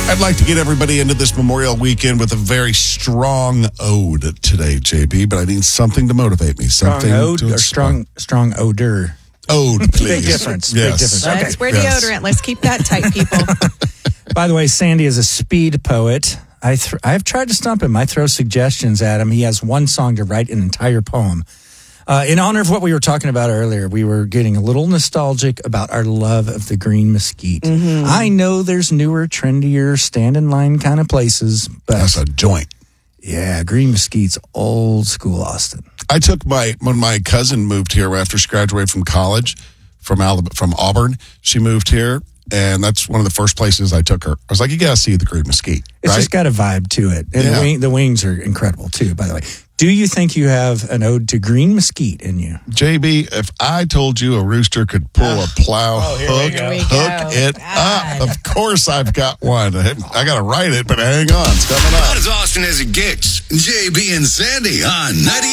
I'd like to get everybody into this Memorial Weekend with a very strong ode today, JB, but I need something to motivate me. Something ode to or strong odor? Ode, please. Big difference. Yes. Big difference. Let's wear Yes. deodorant. Let's keep that tight, people. By the way, Sandy is a speed poet. I've tried to stump him. I throw suggestions at him. He has one song to write an entire poem. In honor of what we were talking about earlier, we were getting a little nostalgic about our love of the green mesquite. Mm-hmm. I know there's newer, trendier, stand in line kind of places, but That's a joint. yeah, green mesquite's old school Austin. I took when my cousin moved here after she graduated from college from Auburn. She moved here, and that's one of the first places I took her. I was like, you got to see the green mesquite. It's right? just got a vibe to it. And Yeah. the wings are incredible, too, by the way. Do you think you have an ode to green mesquite in you? JB, if I told you a rooster could pull a plow hook it up, of course I've got one. I got to write it, but hang on, it's coming up. Not as Austin as it gets. JB and Sandy on 90.